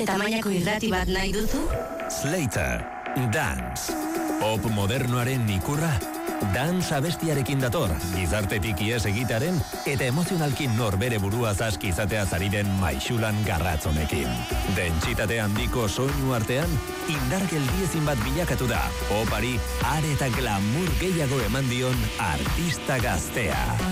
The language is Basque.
tamainako irrati bat nahi duzu? Slater, Dance. Pop modernoaren ikurra. Dance abestiarekin dator, gizartetik ies egitaren eta emozionalki norbere burua zaski izatea zariren maixulan garratzonekin. Dentsitate handiko soinu artean, indar geldiezin bat bilakatu da, popari are eta glamour gehiago eman dion artista gaztea.